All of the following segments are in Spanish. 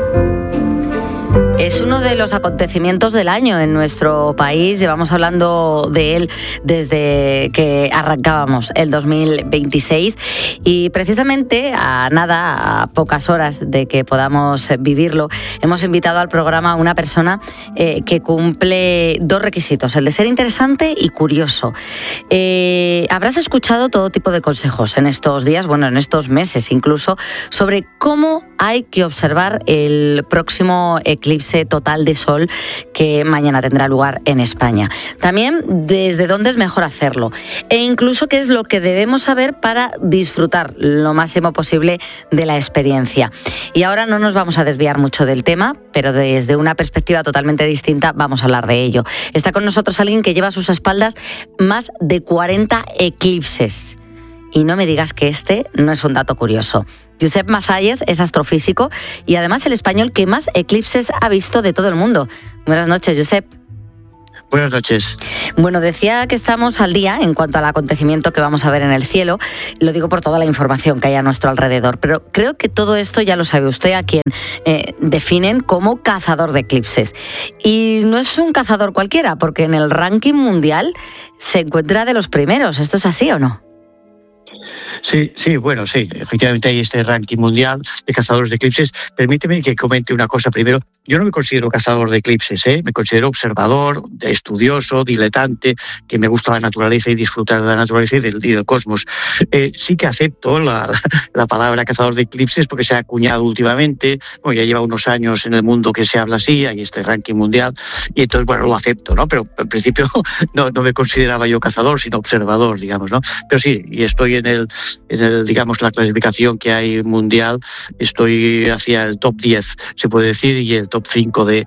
Es uno de los acontecimientos del año en nuestro país. Llevamos hablando de él desde que arrancábamos el 2026 y precisamente a pocas horas de que podamos vivirlo, hemos invitado al programa a una persona que cumple dos requisitos, el de ser interesante y curioso. Habrás escuchado todo tipo de consejos en estos días, en estos meses incluso, sobre cómo hay que observar el próximo eclipse total de sol que mañana tendrá lugar en España. También desde dónde es mejor hacerlo e incluso qué es lo que debemos saber para disfrutar lo máximo posible de la experiencia. Y ahora no nos vamos a desviar mucho del tema, pero desde una perspectiva totalmente distinta vamos a hablar de ello. Está con nosotros alguien que lleva a sus espaldas más de 40 eclipses. Y no me digas que este no es un dato curioso. Josep Masalles es astrofísico y además el español que más eclipses ha visto de todo el mundo. Buenas noches, Josep. Buenas noches. Bueno, decía que estamos al día en cuanto al acontecimiento que vamos a ver en el cielo. Lo digo por toda la información que hay a nuestro alrededor, pero creo que todo esto ya lo sabe usted, a quien definen como cazador de eclipses. Y no es un cazador cualquiera, porque en el ranking mundial se encuentra de los primeros. ¿Esto es así o no? Sí, efectivamente hay este ranking mundial de cazadores de eclipses. Permíteme que comente una cosa primero. Yo no me considero cazador de eclipses, me considero observador, estudioso, diletante, que me gusta la naturaleza y disfrutar de la naturaleza y del cosmos. Sí que acepto la palabra cazador de eclipses porque se ha acuñado últimamente, ya lleva unos años en el mundo que se habla así, hay este ranking mundial, y entonces, lo acepto, ¿no? Pero en principio no me consideraba yo cazador, sino observador, digamos, ¿no? Pero sí, y estoy en el digamos, la clasificación que hay mundial, estoy hacia el top 10, se puede decir, y el top 5 de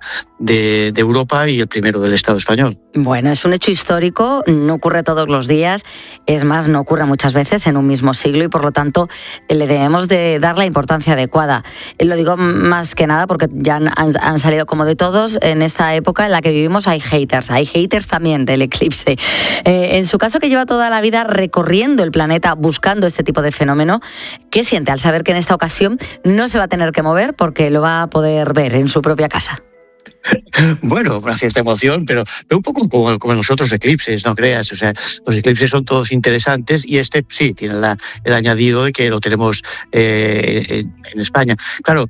Europa y el primero del Estado español. Bueno, es un hecho histórico, no ocurre todos los días, es más, no ocurre muchas veces en un mismo siglo y por lo tanto le debemos de dar la importancia adecuada. Lo digo más que nada porque ya han salido como de todos en esta época en la que vivimos, hay haters también del eclipse. En su caso, que lleva toda la vida recorriendo el planeta buscando este tipo de fenómeno, ¿qué siente al saber que en esta ocasión no se va a tener que mover porque lo va a poder ver en su propia casa? Bueno, una cierta emoción, pero un poco como los otros eclipses, no creas. O sea, los eclipses son todos interesantes y este sí tiene el añadido de que lo tenemos en España. Claro,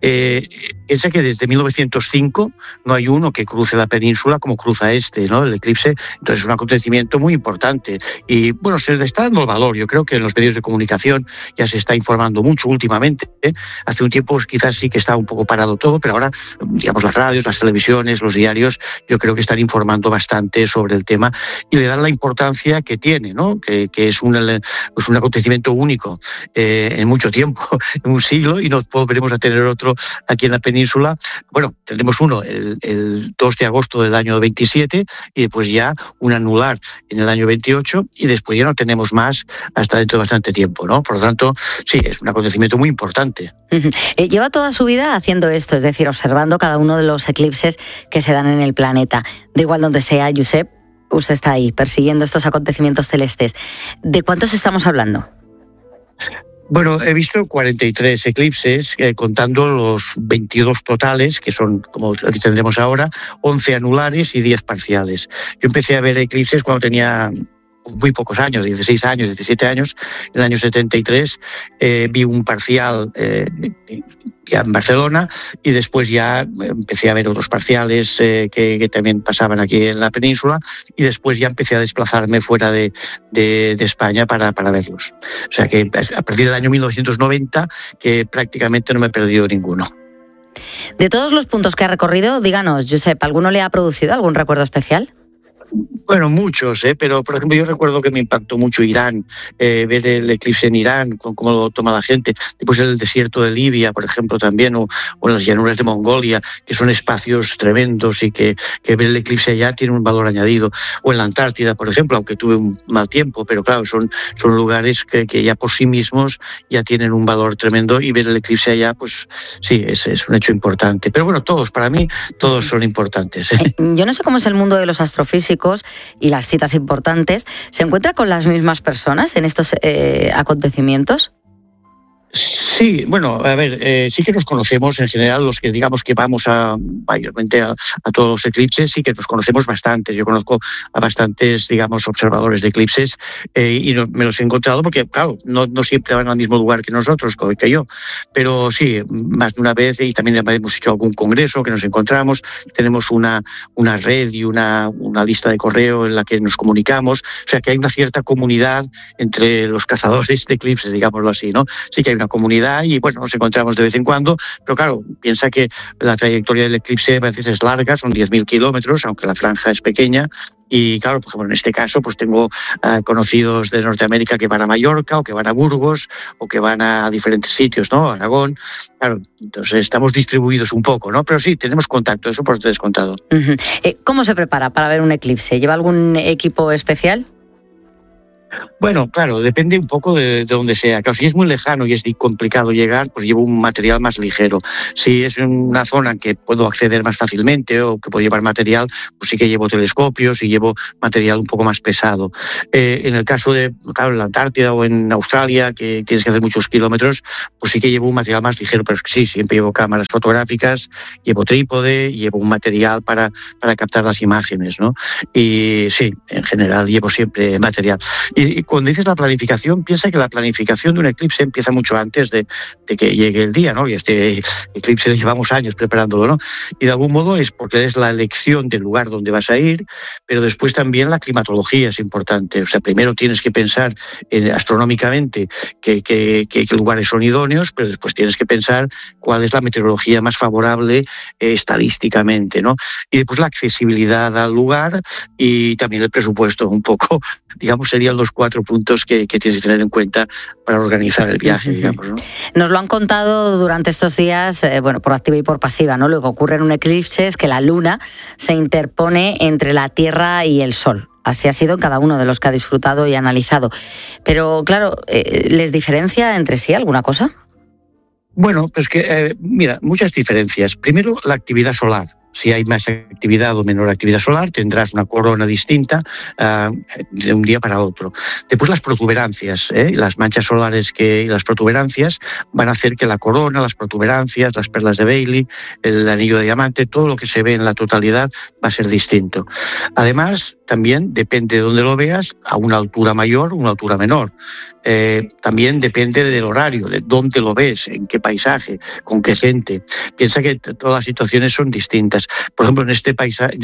piensa que desde 1905 no hay uno que cruce la península como cruza ¿no? El eclipse. Entonces es un acontecimiento muy importante y se le está dando el valor. Yo creo que en los medios de comunicación ya se está informando mucho últimamente. Hace un tiempo quizás sí que estaba un poco parado todo, pero ahora, digamos, las radios, las televisiones, los diarios, yo creo que están informando bastante sobre el tema y le dan la importancia que tiene, ¿no? Que es un acontecimiento único en mucho tiempo, en un siglo, y no volveremos a tener otro aquí en la península. Tendremos uno el 2 de agosto del año 27 y después ya un anular en el año 28 y después ya no tenemos más hasta dentro de bastante tiempo, ¿no? Por lo tanto, sí, es un acontecimiento muy importante. Lleva toda su vida haciendo esto, es decir, observando cada uno de los eclipses que se dan en el planeta. Da igual donde sea, Josep, usted está ahí persiguiendo estos acontecimientos celestes. ¿De cuántos estamos hablando? Bueno, he visto 43 eclipses, contando los 22 totales, que son como los que tendremos ahora, 11 anulares y 10 parciales. Yo empecé a ver eclipses cuando tenía muy pocos años, 16 años, 17 años. En el año 73 vi un parcial ya en Barcelona y después ya empecé a ver otros parciales que también pasaban aquí en la península y después ya empecé a desplazarme fuera de España para verlos. O sea que a partir del año 1990 que prácticamente no me he perdido ninguno. De todos los puntos que ha recorrido, díganos, Josep, ¿alguno le ha producido algún recuerdo especial? Bueno, muchos, pero por ejemplo yo recuerdo que me impactó mucho Irán, ver el eclipse en Irán, cómo lo toma la gente, después el desierto de Libia, por ejemplo, también, o las llanuras de Mongolia, que son espacios tremendos y que ver el eclipse allá tiene un valor añadido, o en la Antártida, por ejemplo, aunque tuve un mal tiempo, pero claro, son lugares que ya por sí mismos ya tienen un valor tremendo y ver el eclipse allá, pues sí, es un hecho importante. Pero bueno, para mí, todos son importantes. Yo no sé cómo es el mundo de los astrofísicos y las citas importantes. ¿Se encuentra con las mismas personas en estos acontecimientos? Sí, bueno, a ver, sí que nos conocemos en general, los que digamos que vamos mayormente a todos los eclipses, sí que nos conocemos bastante. Yo conozco a bastantes, digamos, observadores de eclipses me los he encontrado porque, claro, no siempre van al mismo lugar que nosotros, que yo, pero sí, más de una vez, y también hemos hecho algún congreso que nos encontramos, tenemos una red y una lista de correo en la que nos comunicamos, o sea que hay una cierta comunidad entre los cazadores de eclipses, digámoslo así, ¿no? Sí que hay una comunidad y bueno, nos encontramos de vez en cuando, pero claro, piensa que la trayectoria del eclipse a veces es larga, son 10.000 kilómetros, aunque la franja es pequeña. Y claro, por ejemplo, en este caso, pues tengo conocidos de Norteamérica que van a Mallorca o que van a Burgos o que van a diferentes sitios, ¿no? Aragón. Claro, entonces estamos distribuidos un poco, ¿no? Pero sí, tenemos contacto, eso por descontado. Uh-huh. ¿Cómo se prepara para ver un eclipse? ¿Lleva algún equipo especial? Bueno, claro, depende un poco de donde sea. Claro, si es muy lejano y es complicado llegar, pues llevo un material más ligero. Si es en una zona en que puedo acceder más fácilmente o que puedo llevar material, pues sí que llevo telescopios y llevo material un poco más pesado. En el caso de, claro, en la Antártida o en Australia, que tienes que hacer muchos kilómetros, pues sí que llevo un material más ligero, pero sí, siempre llevo cámaras fotográficas, llevo trípode, llevo un material para captar las imágenes, ¿no? Y sí, en general llevo siempre material. Y cuando dices la planificación, piensa que la planificación de un eclipse empieza mucho antes de que llegue el día, ¿no? Y este eclipse llevamos años preparándolo, ¿no? Y de algún modo es porque es la elección del lugar donde vas a ir, pero después también la climatología es importante. O sea, primero tienes que pensar astronómicamente qué lugares son idóneos, pero después tienes que pensar cuál es la meteorología más favorable estadísticamente, ¿no? Y después la accesibilidad al lugar y también el presupuesto, un poco, digamos, serían los 4 puntos que tienes que tener en cuenta para organizar el viaje, digamos, ¿no? Nos lo han contado durante estos días, bueno, por activa y por pasiva, ¿no? Lo que ocurre en un eclipse es que la luna se interpone entre la Tierra y el Sol. Así ha sido en cada uno de los que ha disfrutado y analizado. Pero, claro, ¿les diferencia entre sí alguna cosa? Bueno, pues que, mira, muchas diferencias. Primero, la actividad solar. Si hay más actividad o menor actividad solar, tendrás una corona distinta de un día para otro. Después las protuberancias, las manchas solares y las protuberancias van a hacer que la corona, las protuberancias, las perlas de Bailey, el anillo de diamante, todo lo que se ve en la totalidad va a ser distinto. Además, también depende de dónde lo veas, a una altura mayor o una altura menor. También depende del horario, de dónde lo ves, en qué paisaje, con qué gente. Piensa que todas las situaciones son distintas. Por ejemplo, en este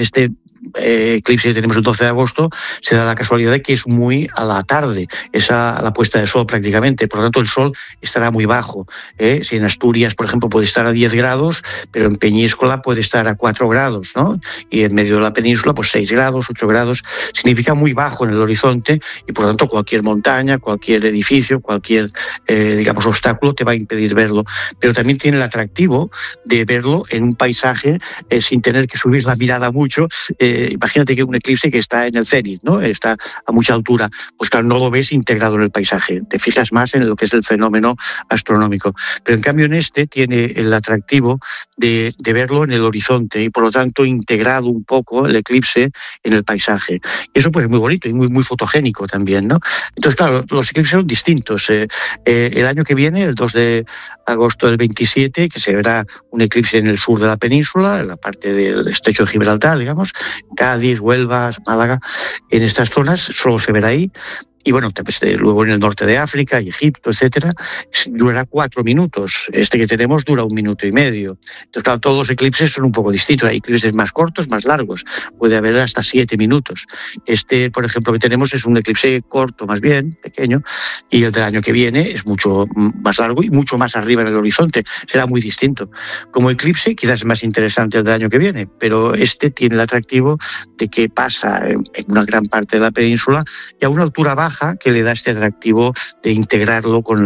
eclipse que tenemos el 12 de agosto, se da la casualidad de que es muy a la tarde, es a la puesta de sol prácticamente, por lo tanto el sol estará muy bajo. Si en Asturias, por ejemplo, puede estar a 10 grados, pero en Peñíscola puede estar a 4 grados, ¿no? Y en medio de la península, pues 6 grados, 8 grados, significa muy bajo en el horizonte y por lo tanto cualquier montaña, cualquier edificio, cualquier, digamos, obstáculo te va a impedir verlo. Pero también tiene el atractivo de verlo en un paisaje sin tener que subir la mirada mucho. Imagínate que un eclipse que está en el cenit, ¿no? Está a mucha altura, pues claro, no lo ves integrado en el paisaje, te fijas más en lo que es el fenómeno astronómico. Pero en cambio en este tiene el atractivo de verlo en el horizonte y por lo tanto integrado un poco el eclipse en el paisaje. Y eso pues es muy bonito y muy, muy fotogénico también, ¿no? Entonces, claro, los eclipses son distintos. El año que viene, el 2 de agosto del 27, que se verá un eclipse en el sur de la península, en la parte del estrecho de Gibraltar, digamos, Cádiz, Huelva, Málaga, en estas zonas solo se verá ahí. Y bueno, luego en el norte de África y Egipto, etcétera, durará 4 minutos. Este que tenemos dura 1 minuto y medio. Entonces, claro, todos los eclipses son un poco distintos. Hay eclipses más cortos, más largos. Puede haber hasta 7 minutos. Este, por ejemplo, que tenemos es un eclipse corto, más bien, pequeño, y el del año que viene es mucho más largo y mucho más arriba en el horizonte. Será muy distinto. Como eclipse, quizás es más interesante el del año que viene, pero este tiene el atractivo de que pasa en una gran parte de la península y a una altura baja que le da este atractivo de integrarlo con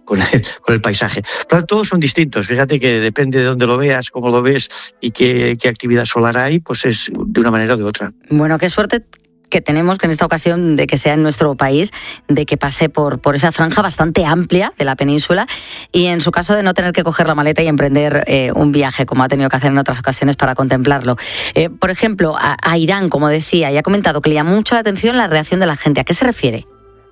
el paisaje. Pero todos son distintos. Fíjate que depende de dónde lo veas, cómo lo ves y qué actividad solar hay, pues es de una manera o de otra. Bueno, qué suerte que tenemos que en esta ocasión de que sea en nuestro país, de que pase por esa franja bastante amplia de la península y en su caso de no tener que coger la maleta y emprender un viaje como ha tenido que hacer en otras ocasiones para contemplarlo. Por ejemplo, a Irán, como decía, y ha comentado que le llama mucho la atención la reacción de la gente. ¿A qué se refiere?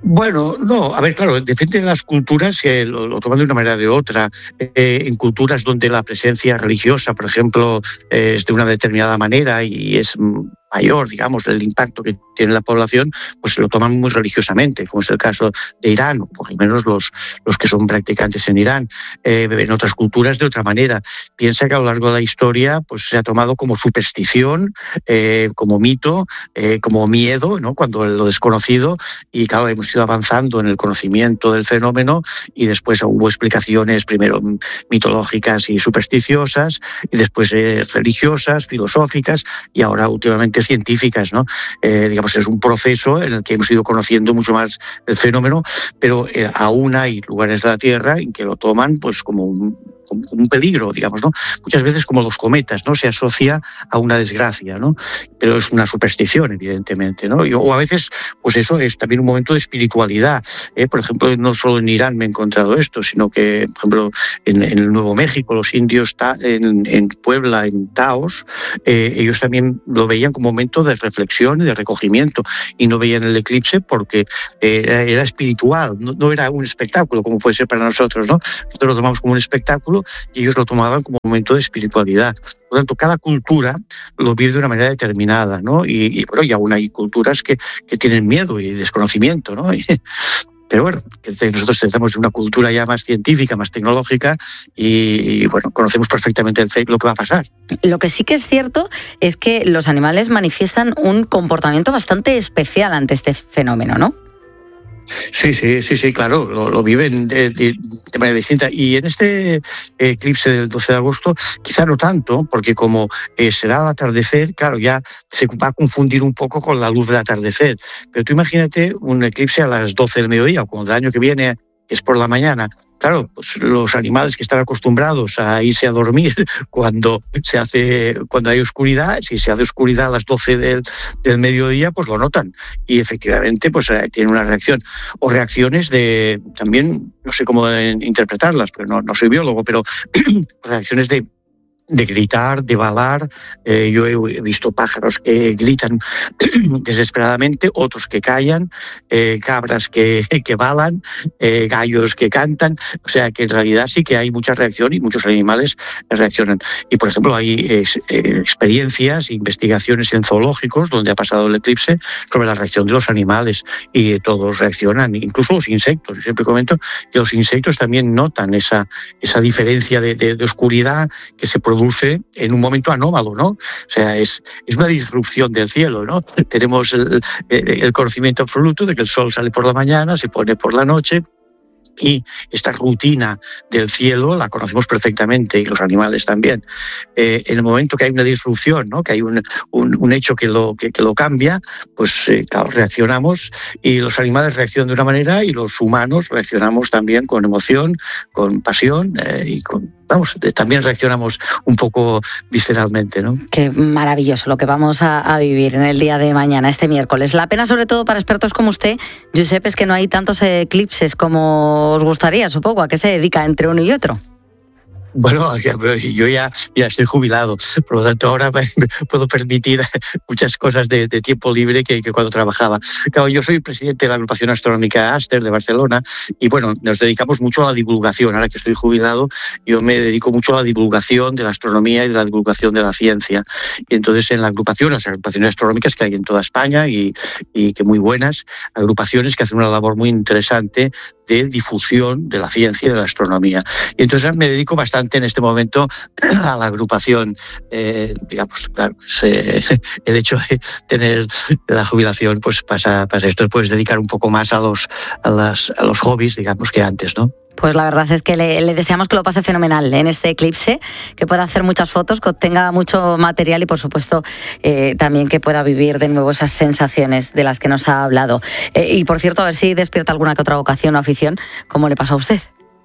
Bueno, no, a ver, claro, depende de las culturas que lo toman de una manera o de otra. En culturas donde la presencia religiosa, por ejemplo, es de una determinada manera y es mayor, digamos, el impacto que tiene la población, pues lo toman muy religiosamente, como es el caso de Irán, o por lo menos los que son practicantes en Irán. En otras culturas de otra manera. Piensa que a lo largo de la historia pues se ha tomado como superstición, como mito, como miedo, ¿no? Cuando lo desconocido, y claro, hemos ido avanzando en el conocimiento del fenómeno y después hubo explicaciones primero mitológicas y supersticiosas y después religiosas, filosóficas y ahora últimamente científicas, ¿no? Digamos, es un proceso en el que hemos ido conociendo mucho más el fenómeno, pero aún hay lugares de la Tierra en que lo toman pues como un peligro, digamos, ¿no? Muchas veces como los cometas, ¿no? Se asocia a una desgracia, ¿no? Pero es una superstición, evidentemente, ¿no? O a veces, pues eso es también un momento de espiritualidad. Por ejemplo, no solo en Irán me he encontrado esto, sino que, por ejemplo, en el Nuevo México, los indios en Puebla, en Taos, ellos también lo veían como un momento de reflexión y de recogimiento y no veían el eclipse porque era espiritual, no era un espectáculo como puede ser para nosotros, ¿no? Nosotros lo tomamos como un espectáculo y ellos lo tomaban como un momento de espiritualidad. Por lo tanto, cada cultura lo vive de una manera determinada, ¿no? Y bueno, y aún hay culturas que tienen miedo y desconocimiento, ¿no? Pero bueno, nosotros tenemos una cultura ya más científica, más tecnológica y bueno, conocemos perfectamente lo que va a pasar. Lo que sí que es cierto es que los animales manifiestan un comportamiento bastante especial ante este fenómeno, ¿no? Sí, claro, lo viven de manera distinta. Y en este eclipse del 12 de agosto, quizá no tanto, porque como será al atardecer, claro, ya se va a confundir un poco con la luz del atardecer. Pero tú imagínate un eclipse a las 12 del mediodía, o como del año que viene, que es por la mañana. Claro, pues los animales que están acostumbrados a irse a dormir cuando hay oscuridad, si se hace oscuridad a las 12 del mediodía, pues lo notan. Y efectivamente, pues tienen una reacción. O reacciones también, no sé cómo interpretarlas, pero no soy biólogo, pero reacciones de gritar, de balar. Yo he visto pájaros que gritan desesperadamente, otros que callan, cabras que balan, gallos que cantan. O sea que en realidad sí que hay mucha reacción y muchos animales reaccionan. Y por ejemplo hay experiencias, investigaciones en zoológicos donde ha pasado el eclipse sobre la reacción de los animales y todos reaccionan, incluso los insectos. Yo siempre comento que los insectos también notan esa diferencia de oscuridad que se produce en un momento anómalo, ¿no? O sea, es una disrupción del cielo, ¿no? Tenemos el conocimiento absoluto de que el sol sale por la mañana, se pone por la noche, y esta rutina del cielo la conocemos perfectamente y los animales también. En el momento que hay una disrupción, ¿no? Que hay un hecho que lo cambia, pues claro, reaccionamos y los animales reaccionan de una manera y los humanos reaccionamos también con emoción, con pasión y también reaccionamos un poco visceralmente, ¿no? Qué maravilloso lo que vamos a vivir en el día de mañana, este miércoles. La pena, sobre todo para expertos como usted, Josep, es que no hay tantos eclipses como os gustaría, supongo. ¿A qué se dedica entre uno y otro? Bueno, yo ya estoy jubilado, por lo tanto ahora me puedo permitir muchas cosas de tiempo libre que cuando trabajaba. Claro, yo soy presidente de la agrupación astronómica Aster de Barcelona y bueno, nos dedicamos mucho a la divulgación. Ahora que estoy jubilado, yo me dedico mucho a la divulgación de la astronomía y de la divulgación de la ciencia. Y entonces en la agrupación, las agrupaciones astronómicas que hay en toda España y que muy buenas, agrupaciones que hacen una labor muy interesante de difusión de la ciencia y de la astronomía. Y entonces me dedico bastante en este momento a la agrupación. Digamos, claro, el hecho de tener la jubilación pues pasa esto, puedes dedicar un poco más a los hobbies, digamos, que antes, ¿no? Pues la verdad es que le deseamos que lo pase fenomenal en este eclipse, que pueda hacer muchas fotos, que obtenga mucho material y, por supuesto, también que pueda vivir de nuevo esas sensaciones de las que nos ha hablado. Y, por cierto, a ver si despierta alguna que otra vocación o afición, como le pasó a usted.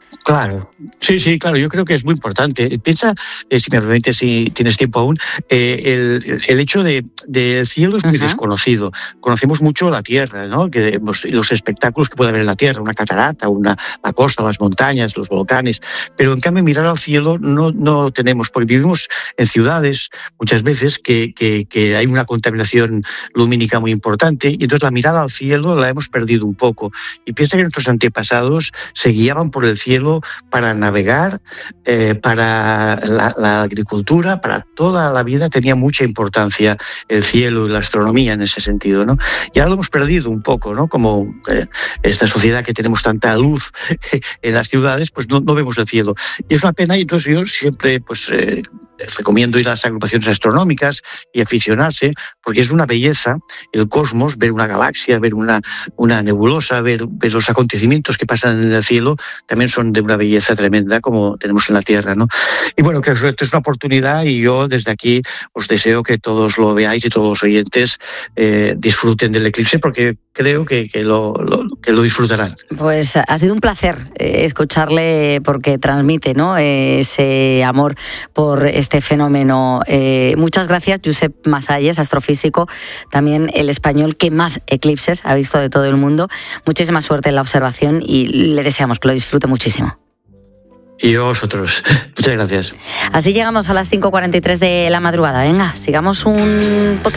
Claro, sí, claro, yo creo que es muy importante. Piensa, si me permite, si tienes tiempo aún, el hecho del cielo es muy desconocido. Conocemos mucho la tierra, ¿no? Que los espectáculos que puede haber en la tierra, una catarata, la costa, las montañas, los volcanes, pero en cambio mirar al cielo no lo tenemos, porque vivimos en ciudades muchas veces que hay una contaminación lumínica muy importante, y entonces la mirada al cielo la hemos perdido un poco. Y piensa que nuestros antepasados se guiaban por el cielo para navegar, para la agricultura, para toda la vida tenía mucha importancia el cielo y la astronomía en ese sentido, ¿no? Y ahora lo hemos perdido un poco, ¿no? Como esta sociedad que tenemos tanta luz en las ciudades, pues no vemos el cielo. Y es una pena, y entonces yo siempre recomiendo ir a las agrupaciones astronómicas y aficionarse, porque es una belleza el cosmos, ver una galaxia, ver una nebulosa, ver los acontecimientos que pasan en el cielo, también son de una belleza tremenda como tenemos en la Tierra, ¿no? Y bueno, que esto es una oportunidad, y yo desde aquí os deseo que todos lo veáis y todos los oyentes disfruten del eclipse, porque creo que lo disfrutarán. Pues ha sido un placer escucharle, porque transmite, ¿no?, ese amor por este fenómeno. Muchas gracias, Josep Masalles, astrofísico, también el español que más eclipses ha visto de todo el mundo. Muchísima suerte en la observación y le deseamos que lo disfrute muchísimo. Y a vosotros. Muchas gracias. Así llegamos a las 5:43 de la madrugada. Venga, sigamos un poquito.